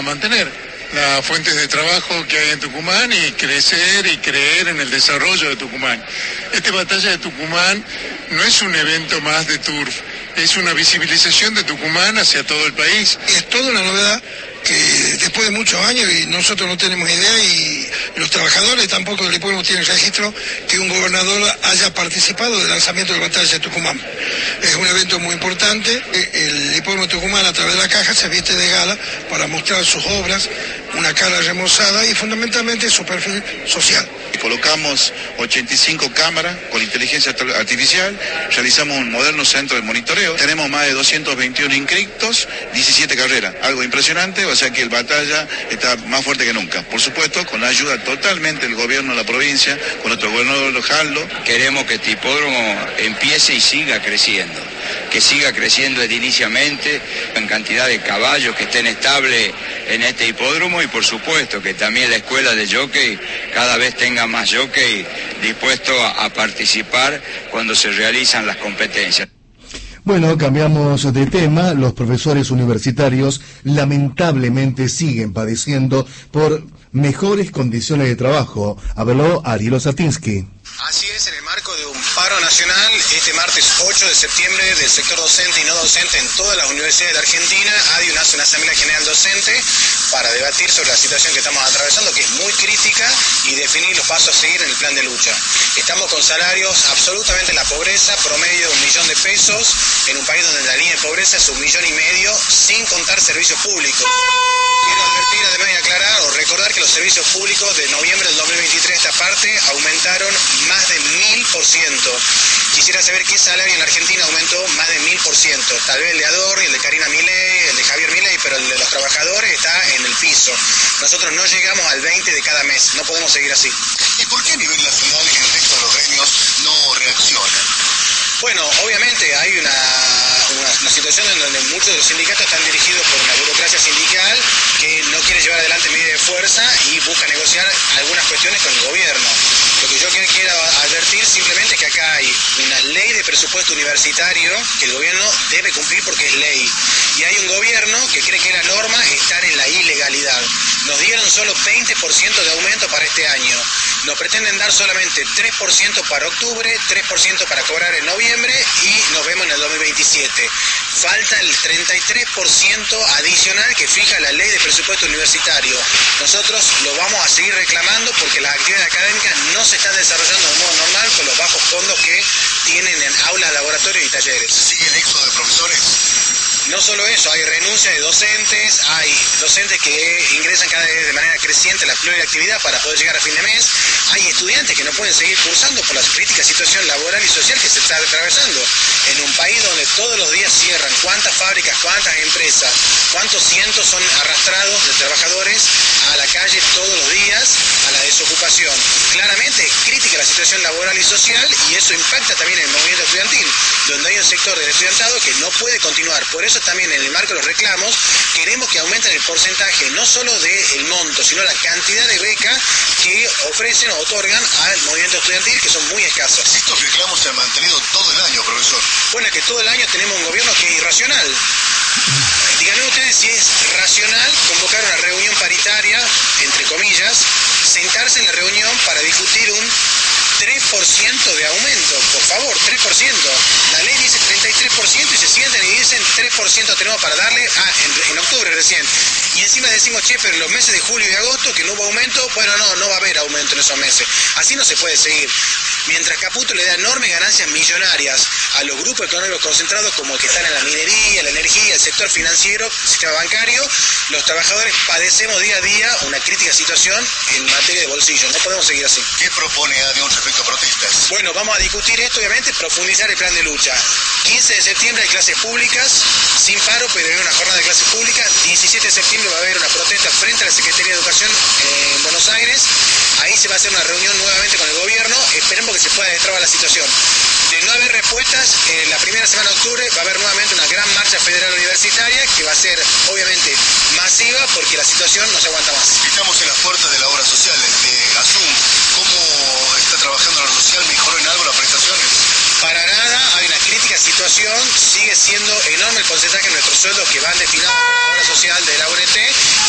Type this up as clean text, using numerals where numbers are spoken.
mantener las fuentes de trabajo que hay en Tucumán y crecer y creer en el desarrollo de Tucumán. Esta batalla de Tucumán no es un evento más de turf, es una visibilización de Tucumán hacia todo el país. Es toda una novedad que después de muchos años, y nosotros no tenemos idea, y los trabajadores tampoco del hipódromo tienen registro, que un gobernador haya participado del lanzamiento de la batalla de Tucumán. Es un evento muy importante. El hipódromo de Tucumán, a través de la caja, se viste de gala para mostrar sus obras, una cara remozada y fundamentalmente su perfil social. Colocamos 85 cámaras con inteligencia artificial, realizamos un moderno centro de monitoreo, tenemos más de 221 inscriptos, 17 carreras, algo impresionante, o sea que el batalla está más fuerte que nunca. Por supuesto, con la ayuda totalmente del gobierno de la provincia, con nuestro gobernador Jaldo. Queremos que este hipódromo empiece y siga creciendo, que siga creciendo ediliciamente, en cantidad de caballos que estén estables en este hipódromo, y por supuesto que también la escuela de jockey cada vez tenga más jockey dispuestos a participar cuando se realizan las competencias. Bueno, cambiamos de tema. Los profesores universitarios lamentablemente siguen padeciendo por mejores condiciones de trabajo. Habló Ariel Satinsky. Así es, en el marco de un paro nacional, este martes 8 de septiembre, del sector docente y no docente en todas las universidades de Argentina, ADIUN hace una asamblea general docente para debatir sobre la situación que estamos atravesando, que es muy crítica, y definir los pasos a seguir en el plan de lucha. Estamos con salarios absolutamente en la pobreza, promedio de 1 millón de pesos, en un país donde la línea de pobreza es 1,5 millones, sin contar servicios públicos. Quiero advertir, además, y aclarar o recordar que los servicios públicos de noviembre del 2023 esta parte aumentaron más de 1000%. Quisiera saber qué salario en la Argentina aumentó más de 1000%. Tal vez el de Adorni, el de Karina Milei, el de Javier Milei, pero el de los trabajadores está en el piso. Nosotros no llegamos al 20 de cada mes, no podemos seguir así. ¿Y por qué a nivel nacional el resto de los gremios no reaccionan? Bueno, obviamente hay una situación en donde muchos de los sindicatos están dirigidos por una burocracia sindical que no quiere llevar adelante medidas de fuerza y busca negociar algunas cuestiones con el gobierno. Lo que yo quiero advertir simplemente es que acá hay una ley de presupuesto universitario que el gobierno debe cumplir porque es ley. Y hay un gobierno que cree que la norma es estar en la ilegalidad. Nos dieron solo 20% de aumento para este año. Nos pretenden dar solamente 3% para octubre, 3% para cobrar en noviembre y nos vemos en el 2027. Falta el 33% adicional que fija la ley de presupuesto universitario. Nosotros lo vamos a seguir reclamando porque las actividades académicas no se están desarrollando de modo normal con los bajos fondos que tienen en aulas, laboratorios y talleres. ¿Sigue el éxodo de profesores? No solo eso, hay renuncia de docentes, hay docentes que ingresan cada vez de manera creciente a la pluriactividad para poder llegar a fin de mes, hay estudiantes que no pueden seguir cursando por la crítica situación laboral y social que se está atravesando. En un país donde todos los días cierran, ¿cuántas fábricas, cuántas empresas, cuántos cientos son arrastrados de trabajadores a la calle todos los días, a la desocupación? Claramente es crítica la situación laboral y social, y eso impacta también en el movimiento estudiantil, donde hay un sector del estudiantado que no puede continuar. Por eso también en el marco de los reclamos queremos que aumenten el porcentaje no solo del monto, sino la cantidad de becas que ofrecen o otorgan al movimiento estudiantil, que son muy escasas. Estos reclamos se han mantenido todo el año, profesor. Bueno, es que todo el año tenemos un gobierno que es irracional. Díganme ustedes si es racional convocar una reunión paritaria, entre comillas, sentarse en la reunión para discutir un 3% de aumento, por favor, 3%. La ley dice 33% y se sienten y dicen 3% tenemos para darle en octubre recién. Y encima decimos, che, pero en los meses de julio y agosto que no hubo aumento, bueno, no va a haber aumento en esos meses. Así no se puede seguir. Mientras Caputo le da enormes ganancias millonarias a los grupos económicos concentrados como el que están en la minería, la energía, el sector financiero, el sistema bancario, los trabajadores padecemos día a día una crítica situación en materia de bolsillo. No podemos seguir así. ¿Qué propone ADIUN respecto a protestas? Bueno, vamos a discutir esto, obviamente, profundizar el plan de lucha. 15 de septiembre hay clases públicas, sin paro, pero hay una jornada de clases públicas. 17 de septiembre va a haber una protesta frente a la Secretaría de Educación en Buenos Aires. Ahí se va a hacer una reunión nuevamente con el gobierno. Esperemos que se pueda destrabar la situación. De no haber respuestas, en la primera semana de octubre va a haber nuevamente una gran marcha federal universitaria que va a ser, obviamente, masiva porque la situación no se aguanta más. Estamos en las puertas de la obra social de ASUM. ¿Cómo está trabajando la obra social? ¿Mejoró en algo las prestaciones? Para nada, hay una crítica situación, sigue siendo enorme el porcentaje de nuestros sueldos que van destinados a la obra social de la UNT.